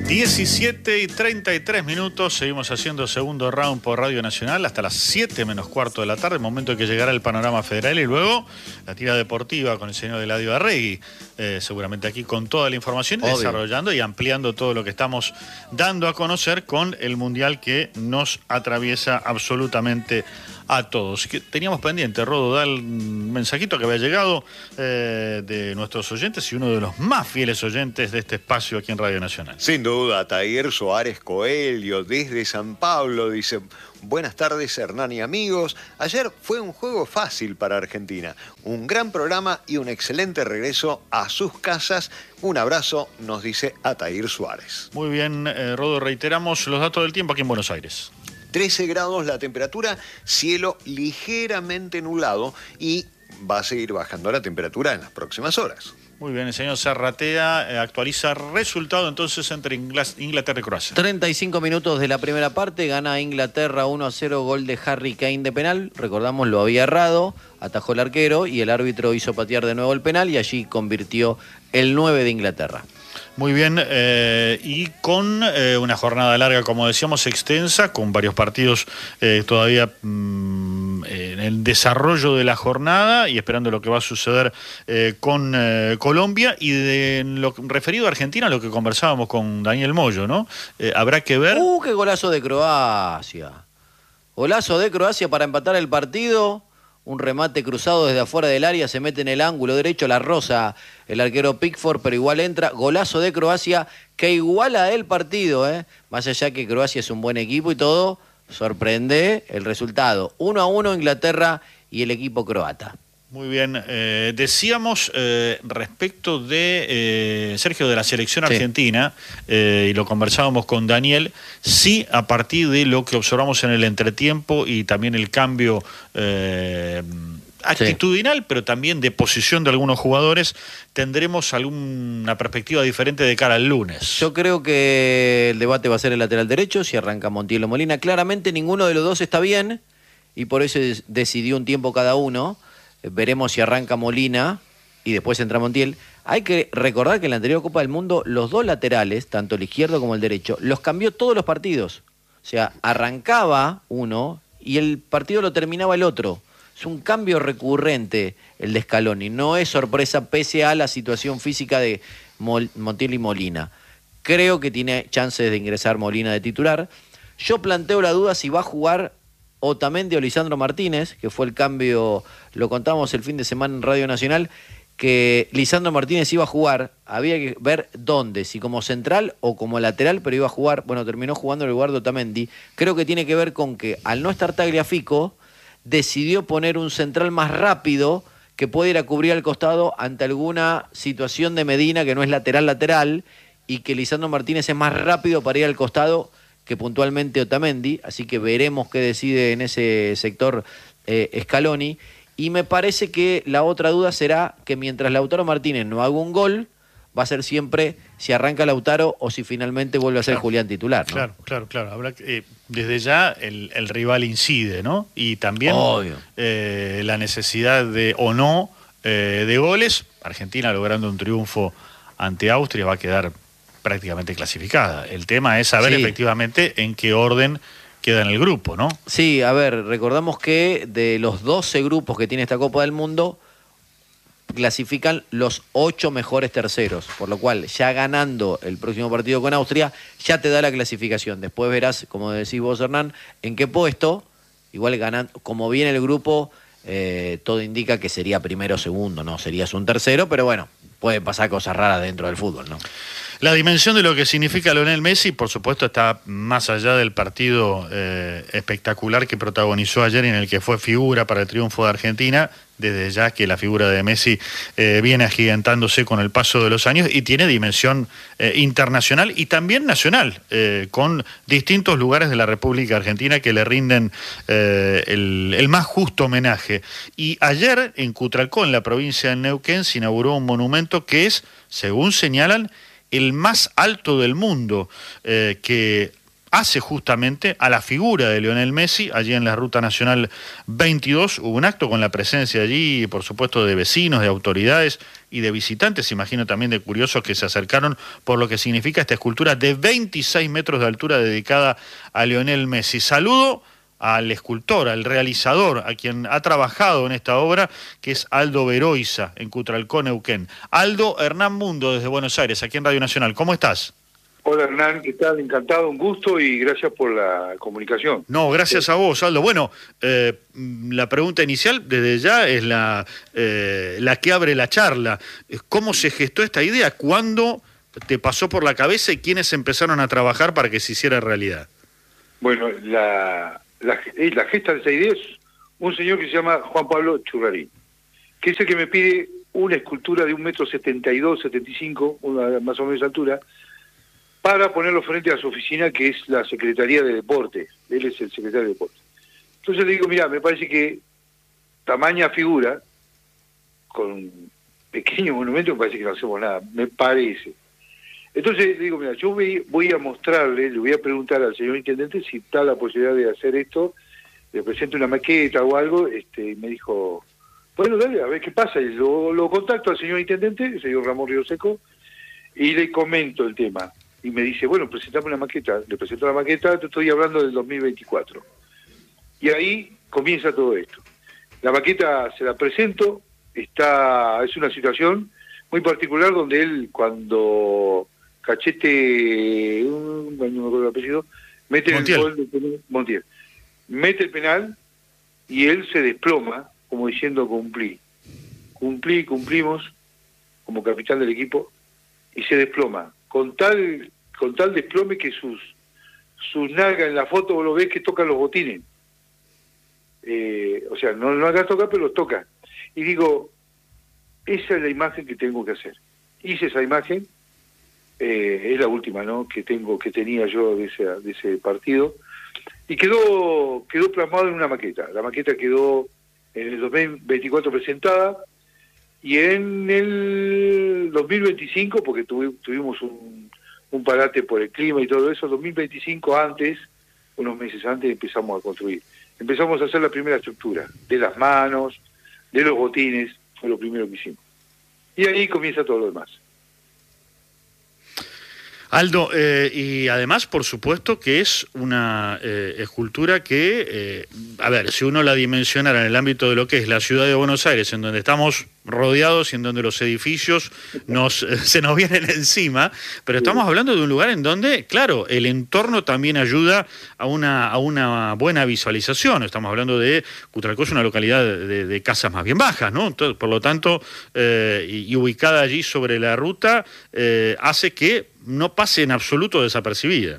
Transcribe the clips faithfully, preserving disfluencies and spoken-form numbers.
diecisiete y treinta y tres minutos, seguimos haciendo segundo round por Radio Nacional hasta las siete menos cuarto de la tarde, momento en que llegará el panorama federal y luego la tira deportiva con el señor Eladio Arregui, eh, seguramente aquí con toda la información, Obvio. desarrollando y ampliando todo lo que estamos dando a conocer con el Mundial que nos atraviesa absolutamente a todos. Teníamos pendiente, Rodo, dar un mensajito que había llegado eh, de nuestros oyentes y uno de los más fieles oyentes de este espacio aquí en Radio Nacional. Sin duda, Tair Suárez Coelho, desde San Pablo, dice: buenas tardes, Hernán y amigos. Ayer fue un juego fácil para Argentina. Un gran programa y un excelente regreso a sus casas. Un abrazo, nos dice Atair Suárez. Muy bien, eh, Rodo, reiteramos los datos del tiempo aquí en Buenos Aires. trece grados la temperatura, cielo ligeramente nublado y va a seguir bajando la temperatura en las próximas horas. Muy bien, el señor Zarratea eh, actualiza resultado entonces entre Inglaterra y Croacia. treinta y cinco minutos de la primera parte, gana Inglaterra uno a cero, gol de Harry Kane de penal. Recordamos, lo había errado, atajó el arquero y el árbitro hizo patear de nuevo el penal y allí convirtió el nueve de Inglaterra. Muy bien, eh, y con eh, una jornada larga, como decíamos, extensa, con varios partidos eh, todavía mmm, en el desarrollo de la jornada y esperando lo que va a suceder eh, con eh, Colombia. Y de lo referido a Argentina, lo que conversábamos con Daniel Moyo, ¿no? Eh, habrá que ver... ¡Uh, qué golazo de Croacia! Golazo de Croacia para empatar el partido. Un remate cruzado desde afuera del área, se mete en el ángulo derecho, la roza el arquero Pickford, pero igual entra. Golazo de Croacia que iguala el partido, ¿eh? Más allá que Croacia es un buen equipo y todo, sorprende el resultado. uno a uno Inglaterra y el equipo croata. Muy bien, eh, decíamos eh, respecto de eh, Sergio, de la selección argentina, sí. eh, y lo conversábamos con Daniel, sí, a partir de lo que observamos en el entretiempo y también el cambio eh, actitudinal, sí. pero también de posición de algunos jugadores, tendremos alguna perspectiva diferente de cara al lunes. Yo creo que el debate va a ser el lateral derecho, si arranca Montiel o Molina. Claramente ninguno de los dos está bien y por eso decidió un tiempo cada uno. Veremos si arranca Molina y después entra Montiel. Hay que recordar que en la anterior Copa del Mundo los dos laterales, tanto el izquierdo como el derecho, los cambió todos los partidos. O sea, arrancaba uno y el partido lo terminaba el otro. Es un cambio recurrente el de Scaloni. No es sorpresa pese a la situación física de Mol- Montiel y Molina. Creo que tiene chances de ingresar Molina de titular. Yo planteo la duda si va a jugar Otamendi o Lisandro Martínez, que fue el cambio, lo contábamos el fin de semana en Radio Nacional, que Lisandro Martínez iba a jugar, había que ver dónde, si como central o como lateral, pero iba a jugar, bueno, terminó jugando en el lugar de Otamendi. Creo que tiene que ver con que al no estar Tagliafico, decidió poner un central más rápido que puede ir a cubrir al costado ante alguna situación de Medina que no es lateral-lateral y que Lisandro Martínez es más rápido para ir al costado que puntualmente Otamendi, así que veremos qué decide en ese sector eh, Scaloni. Y me parece que la otra duda será que mientras Lautaro Martínez no haga un gol, va a ser siempre si arranca Lautaro o si finalmente vuelve a ser claro, Julián titular, ¿no? Claro, claro, claro. Habrá que, eh, desde ya el, el rival incide, ¿no? Y también eh, la necesidad de o no eh, de goles. Argentina logrando un triunfo ante Austria va a quedar prácticamente clasificada. El tema es saber sí. efectivamente en qué orden queda en el grupo, ¿no? Sí, a ver, recordamos que de los doce grupos que tiene esta Copa del Mundo, clasifican los ocho mejores terceros, por lo cual ya ganando el próximo partido con Austria, ya te da la clasificación. Después verás, como decís vos, Hernán, en qué puesto, igual ganando, como viene el grupo, eh, todo indica que sería primero o segundo, no serías un tercero, pero bueno, puede pasar cosas raras dentro del fútbol, ¿no? La dimensión de lo que significa Lionel Messi, por supuesto, está más allá del partido eh, espectacular que protagonizó ayer y en el que fue figura para el triunfo de Argentina, desde ya que la figura de Messi eh, viene agigantándose con el paso de los años y tiene dimensión eh, internacional y también nacional, eh, con distintos lugares de la República Argentina que le rinden eh, el, el más justo homenaje. Y ayer en Cutralcó, en la provincia de Neuquén, se inauguró un monumento que es, según señalan, el más alto del mundo, eh, que hace justamente a la figura de Lionel Messi. Allí en la Ruta Nacional veintidós hubo un acto con la presencia allí, por supuesto, de vecinos, de autoridades y de visitantes, imagino también de curiosos que se acercaron por lo que significa esta escultura de veintiséis metros de altura dedicada a Lionel Messi. Saludo al escultor, al realizador, a quien ha trabajado en esta obra, que es Aldo Veroiza, en Cutralcó, Neuquén. Aldo, Hernán Mundo, desde Buenos Aires, aquí en Radio Nacional. ¿Cómo estás? Hola Hernán, ¿qué tal? Encantado, un gusto y gracias por la comunicación. No, gracias a vos, Aldo. Bueno, eh, la pregunta inicial desde ya es la, eh, la que abre la charla. ¿Cómo se gestó esta idea? ¿Cuándo te pasó por la cabeza y quiénes empezaron a trabajar para que se hiciera realidad? Bueno, la, la, la gesta de esa idea es un señor que se llama Juan Pablo Churrarín, que es el que me pide una escultura de un metro setenta y dos, setenta y cinco, una más o menos de altura, para ponerlo frente a su oficina, que es la Secretaría de Deportes. Él es el secretario de Deportes. Entonces le digo, mira, me parece que tamaña figura, con un pequeño monumento, me parece que no hacemos nada, me parece. Entonces le digo, mira, yo voy, voy a mostrarle, le voy a preguntar al señor intendente si está la posibilidad de hacer esto, le presento una maqueta o algo, este, y me dijo, bueno, dale, a ver qué pasa. Y lo, lo contacto al señor intendente, el señor Ramón Río Seco, y le comento el tema. Y me dice, bueno, presentame una maqueta. Le presento la maqueta, te estoy hablando del dos mil veinticuatro. Y ahí comienza todo esto. La maqueta se la presento, está es una situación muy particular donde él, cuando Cachete, un, no me acuerdo el apellido, mete Montiel. el gol de penal, Montiel, mete el penal y él se desploma, como diciendo cumplí. Cumplí, cumplimos, como capitán del equipo, y se desploma. Con tal con tal desplome que sus sus nalgas en la foto vos lo ves que tocan los botines. Eh, o sea, no, no hagas tocar, pero los toca. Y digo, esa es la imagen que tengo que hacer. Hice esa imagen, eh, es la última, ¿no?, que tengo, que tenía yo de ese, de ese partido, y quedó, quedó plasmado en una maqueta. La maqueta quedó en el dos mil veinticuatro presentada, y en el dos mil veinticinco, porque tuvi, tuvimos un, un parate por el clima y todo eso, dos mil veinticinco antes, unos meses antes, empezamos a construir. Empezamos a hacer la primera estructura, de las manos, de los botines, fue lo primero que hicimos. Y ahí comienza todo lo demás. Aldo, eh, y además, por supuesto, que es una eh, escultura que, eh, a ver, si uno la dimensionara en el ámbito de lo que es la ciudad de Buenos Aires, en donde estamos rodeados y en donde los edificios nos eh, se nos vienen encima, pero estamos hablando de un lugar en donde, claro, el entorno también ayuda a una, a una buena visualización. Estamos hablando de Cutralcó, es una localidad de, de, de casas más bien bajas, ¿no? Entonces, por lo tanto, eh, y, y ubicada allí sobre la ruta, eh, hace que no pase en absoluto desapercibida.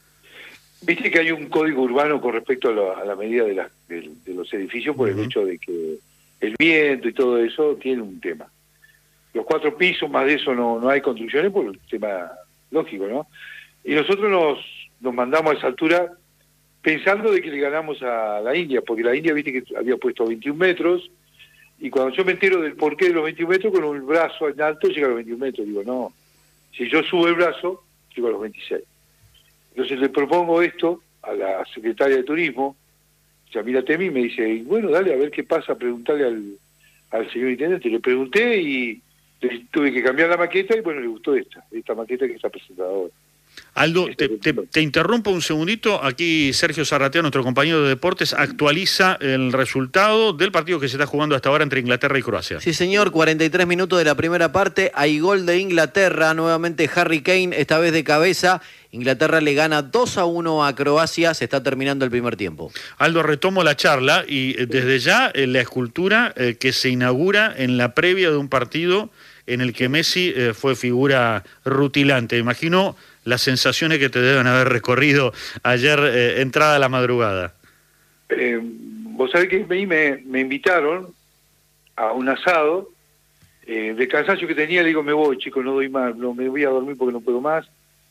Viste que hay un código urbano con respecto a, lo, a la medida de, la, de, de los edificios por uh-huh. el hecho de que el viento y todo eso tiene un tema. Los cuatro pisos, más de eso no, no hay construcciones por el tema lógico, ¿no? Y nosotros nos, nos mandamos a esa altura pensando de que le ganamos a la India, porque la India, viste que había puesto veintiún metros, y cuando yo me entero del porqué de los veintiún metros, con el brazo en alto llega a los veintiún metros, digo, no. Si yo subo el brazo, llego a los veintiséis. Entonces le propongo esto a la secretaria de Turismo, Yamila Temi, y me dice, bueno, dale, a ver qué pasa, preguntarle al, al señor intendente. Le pregunté y le tuve que cambiar la maqueta y bueno, le gustó esta, esta maqueta que está presentada ahora. Aldo, te, te, te interrumpo un segundito. Aquí Sergio Zarratea, nuestro compañero de deportes, actualiza el resultado del partido que se está jugando hasta ahora entre Inglaterra y Croacia. Sí, señor, cuarenta y tres minutos de la primera parte. Hay gol de Inglaterra, nuevamente Harry Kane, esta vez de cabeza. Inglaterra le gana dos a uno a Croacia, se está terminando el primer tiempo. Aldo, retomo la charla y desde ya eh, la escultura eh, que se inaugura en la previa de un partido en el que Messi eh, fue figura rutilante. Imagino las sensaciones que te deben haber recorrido ayer, eh, entrada la madrugada. Eh, vos sabés que me, me, me invitaron a un asado, eh, de cansancio que tenía, le digo, me voy, chicos, no doy más, no, me voy a dormir porque no puedo más.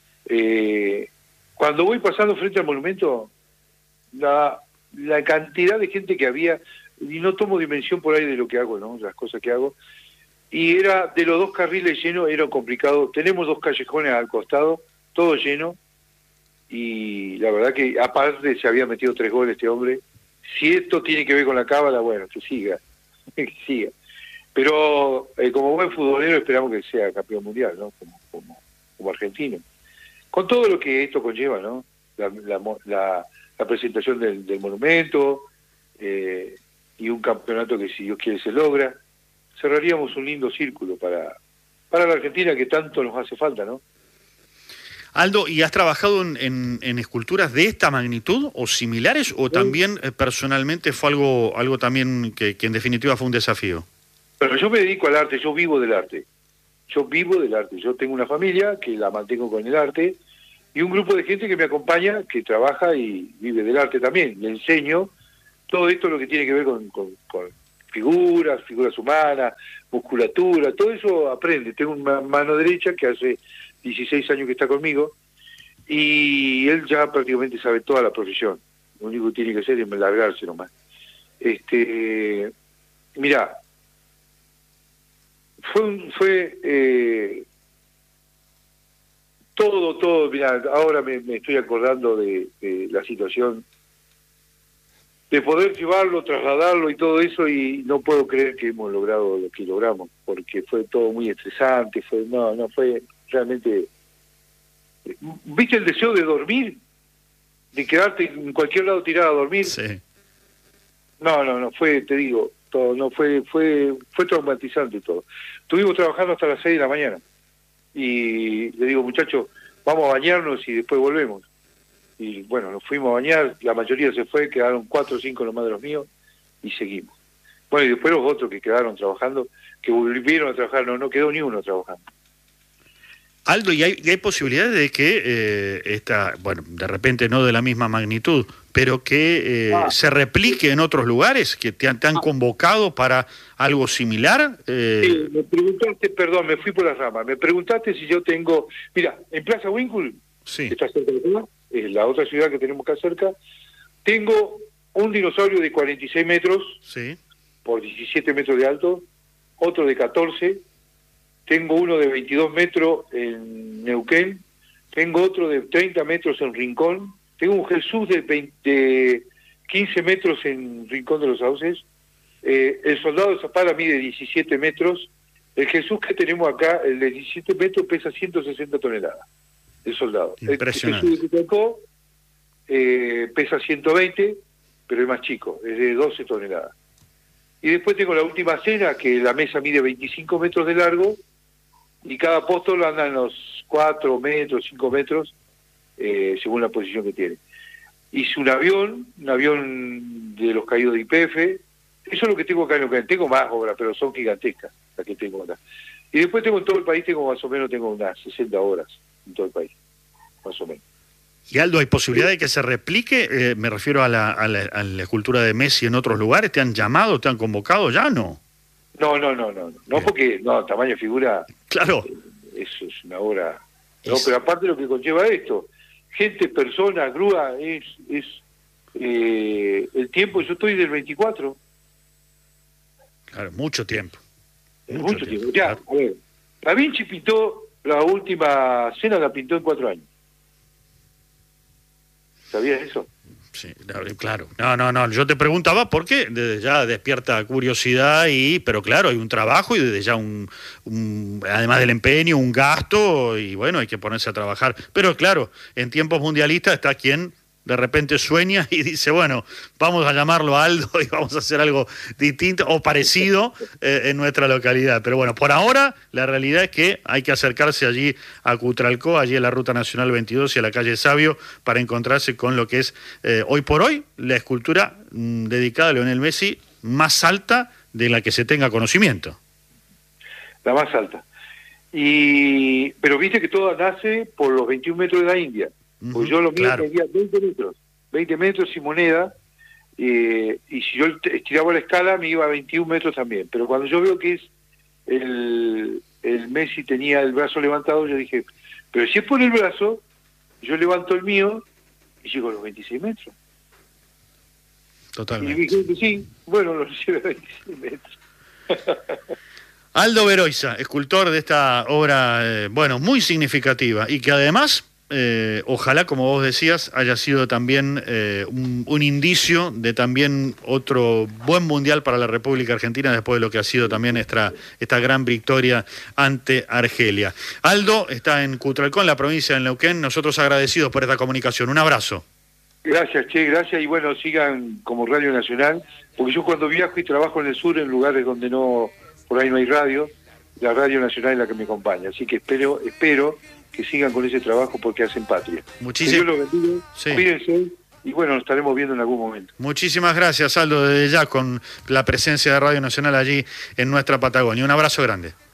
Eh, cuando voy pasando frente al monumento, la, la cantidad de gente que había, y no tomo dimensión por ahí de lo que hago, ¿no?, las cosas que hago, y era de los dos carriles llenos, era complicado. Tenemos dos callejones al costado, todo lleno, y la verdad que aparte se había metido tres goles este hombre. Si esto tiene que ver con la cábala, bueno, que siga, que siga. Pero eh, como buen futbolero esperamos que sea campeón mundial, ¿no? Como, como, como argentino. Con todo lo que esto conlleva, ¿no? La, la, la, la presentación del, del monumento eh, y un campeonato que si Dios quiere se logra, cerraríamos un lindo círculo para, para la Argentina que tanto nos hace falta, ¿no? Aldo, ¿y has trabajado en, en, en esculturas de esta magnitud o similares o también eh, personalmente fue algo algo también que, que en definitiva fue un desafío? Pero yo me dedico al arte, yo vivo del arte. Yo vivo del arte. Yo tengo una familia que la mantengo con el arte y un grupo de gente que me acompaña, que trabaja y vive del arte también. Le enseño todo esto lo que tiene que ver con, con, con figuras, figuras humanas, musculatura, todo eso aprende. Tengo una mano derecha que hace dieciséis años que está conmigo y él ya prácticamente sabe toda la profesión. Lo único que tiene que hacer es largarse nomás. Este, mirá, fue, un, fue eh, todo, todo, mirá, ahora me, me estoy acordando de, de la situación de poder llevarlo, trasladarlo y todo eso, y no puedo creer que hemos logrado lo que logramos, porque fue todo muy estresante, fue no, no fue realmente... ¿Viste el deseo de dormir? De quedarte en cualquier lado tirado a dormir. Sí. No, no, no, fue, te digo, todo, no fue, fue, fue traumatizante todo. Estuvimos trabajando hasta las seis de la mañana, y le digo, muchachos, vamos a bañarnos y después volvemos. Y bueno, nos fuimos a bañar, la mayoría se fue, quedaron cuatro o cinco nomás de los míos, y seguimos. Bueno, y después los otros que quedaron trabajando, que volvieron a trabajar, no, no quedó ni uno trabajando. Aldo, ¿y hay, y hay posibilidades de que eh, esta, bueno, de repente no de la misma magnitud, pero que eh, ah. se replique en otros lugares, que te han, te han convocado para algo similar? Eh... Sí, me preguntaste, perdón, me fui por las ramas, me preguntaste si yo tengo, mira, en Plaza Winkle, sí. que está cerca de acá, es la otra ciudad que tenemos acá cerca, tengo un dinosaurio de cuarenta y seis metros, sí. por diecisiete metros de alto, otro de catorce, tengo uno de veintidós metros en Neuquén, tengo otro de treinta metros en Rincón, tengo un Jesús de, veinte, de quince metros en Rincón de los Sauces, eh, el soldado de Zapala mide diecisiete metros, el Jesús que tenemos acá, el de diecisiete metros, pesa ciento sesenta toneladas, el soldado. Impresionante. El Jesús que tocó eh, pesa ciento veinte, pero es más chico, es de doce toneladas. Y después tengo la última cena, que la mesa mide veinticinco metros de largo, y cada apóstol anda en los cuatro metros, cinco metros, eh, según la posición que tiene. Hice un avión, un avión de los caídos de I P F, eso es lo que tengo acá en Neuquén. Tengo más obras, pero son gigantescas las que tengo acá. Y después tengo en todo el país, tengo más o menos, tengo unas sesenta obras en todo el país, más o menos. Y Aldo, ¿hay posibilidad de que se replique? Eh, me refiero a la, a, la, a la escultura de Messi en otros lugares. ¿Te han llamado, te han convocado? ¿Ya no? No, no, no, no. No, porque, no, tamaño de figura... Claro. Eh, eso es una obra... No, es... pero aparte lo que conlleva esto, gente, personas, grúa, es... es eh, el tiempo, yo estoy del veinticuatro. Claro, mucho tiempo. Mucho, mucho tiempo. tiempo. Ya, claro. A ver, Da Vinci pintó, la última cena la pintó en cuatro años. ¿Sabías eso? Sí, claro. No, no, no. Yo te preguntaba porque desde ya despierta curiosidad, y pero claro, hay un trabajo y desde ya un, un además del empeño, un gasto, y bueno, hay que ponerse a trabajar. Pero claro, en tiempos mundialistas está quien de repente sueña y dice, bueno, vamos a llamarlo a Aldo y vamos a hacer algo distinto o parecido eh, en nuestra localidad. Pero bueno, por ahora la realidad es que hay que acercarse allí a Cutralcó, allí en la Ruta Nacional veintidós y a la calle Sabio, para encontrarse con lo que es eh, hoy por hoy la escultura mmm, dedicada a Lionel Messi más alta de la que se tenga conocimiento. La más alta. Y pero viste que todo nace por los veintiún metros de la India. Pues yo lo mío claro. Tenía veinte metros, veinte metros y moneda, eh, y si yo estiraba la escala me iba a veintiún metros también. Pero cuando yo veo que es el, el Messi tenía el brazo levantado, yo dije, pero si es por el brazo, yo levanto el mío y llego a los veintiséis metros. Totalmente. Y dije, sí, bueno, lo llevo a veintiséis metros. Aldo Beroiza, escultor de esta obra, eh, bueno, muy significativa, y que además eh, ojalá, como vos decías, haya sido también eh, un, un indicio de también otro buen mundial para la República Argentina después de lo que ha sido también esta, esta gran victoria ante Argelia. Aldo está en Cutralcó, en la provincia de Neuquén. Nosotros agradecidos por esta comunicación. Un abrazo. Gracias, Che, gracias. Y bueno, sigan como Radio Nacional, porque yo cuando viajo y trabajo en el sur, en lugares donde no, por ahí no hay radio, la Radio Nacional es la que me acompaña. Así que espero, espero que sigan con ese trabajo porque hacen patria. Muchísimas Dios los bendiga, sí. Cuídense y bueno, nos estaremos viendo en algún momento. Muchísimas gracias, Aldo, desde ya con la presencia de Radio Nacional allí en nuestra Patagonia. Un abrazo grande.